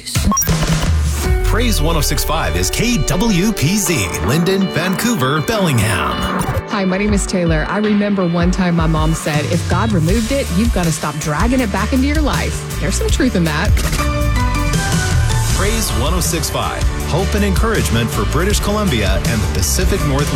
peace. Praise 106.5 is KWPZ, Linden, Vancouver, Bellingham. Hi, my name is Taylor. I remember one time my mom said, if God removed it, you've got to stop dragging it back into your life. There's some truth in that. Praise 106.5, hope and encouragement for British Columbia and the Pacific Northwest.